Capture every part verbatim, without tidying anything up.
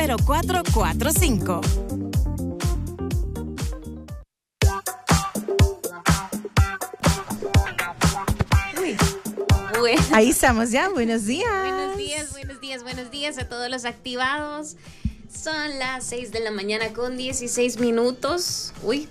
cero cuatro cuatro cinco. Bueno. Ahí estamos ya, buenos días. Buenos días, buenos días, buenos días a todos los activados. Son las seis de la mañana con dieciséis minutos. Uy.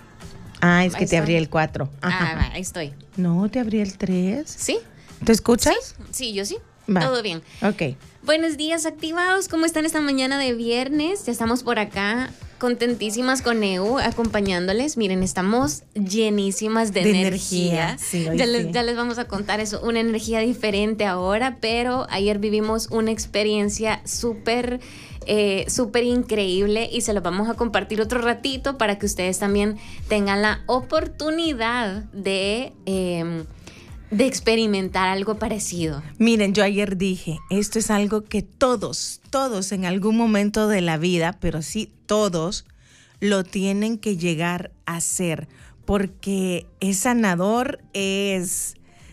Ah, es que Ahí te está. abrí el cuatro. Ah, va, ahí estoy. No, te abrí el tres. ¿Sí? ¿Te escuchas? Sí, sí, yo sí. Va. Todo bien. Ok. Buenos días, activados. ¿Cómo están esta mañana de viernes? Ya estamos por acá, contentísimas con E U, acompañándoles. Miren, estamos llenísimas de, De energía. energía, sí, hoy ya, sí. les, ya les vamos a contar eso, una energía diferente ahora, pero ayer vivimos una experiencia súper, eh, súper increíble y se lo vamos a compartir otro ratito para que ustedes también tengan la oportunidad de... Eh, de experimentar algo parecido. Miren, yo ayer dije, esto es algo que todos, todos en algún momento de la vida, pero sí todos, lo tienen que llegar a hacer, porque es sanador, es,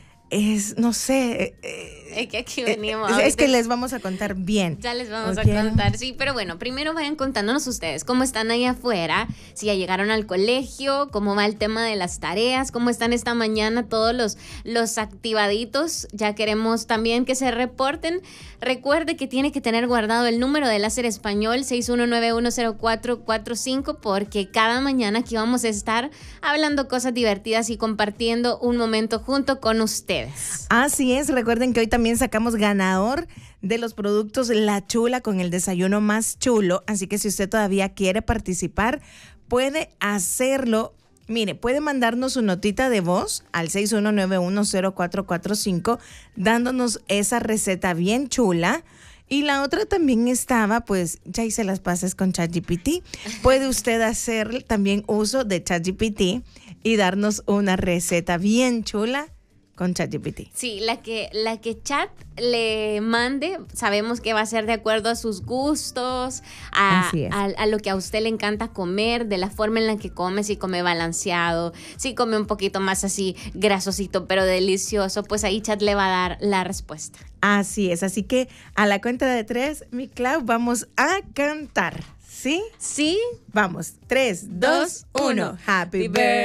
es no sé... Eh, Es que aquí venimos. Es, es que les vamos a contar bien. Ya les vamos ¿Okay? a contar, sí, pero bueno, primero vayan contándonos ustedes cómo están ahí afuera, si ya llegaron al colegio, cómo va el tema de las tareas, cómo están esta mañana todos los, los activaditos. Ya queremos también que se reporten. Recuerde que tiene que tener guardado el número de Láser Español seis uno nueve uno cero cuatro cuatro cinco, porque cada mañana aquí vamos a estar hablando cosas divertidas y compartiendo un momento junto con ustedes. Así es, recuerden que hoy también sacamos ganador de los productos La Chula con el desayuno más chulo, así que si usted todavía quiere participar, puede hacerlo. Mire, puede mandarnos su notita de voz al seis uno nueve uno cero cuatro cuatro cinco dándonos esa receta bien chula. Y la otra también estaba, pues ya hice las pases con ChatGPT. Puede usted hacer también uso de ChatGPT y darnos una receta bien chula con ChatGPT. Sí, la que, la que Chat le mande, sabemos que va a ser de acuerdo a sus gustos, a, Así es. a, a lo que a usted le encanta comer, de la forma en la que come, si come balanceado, si come un poquito más así grasosito pero delicioso, pues ahí Chat le va a dar la respuesta. Así es, así que a la cuenta de tres, mi Clau, vamos a cantar, ¿sí? ¿Sí? Vamos, tres, dos, uno. Happy birthday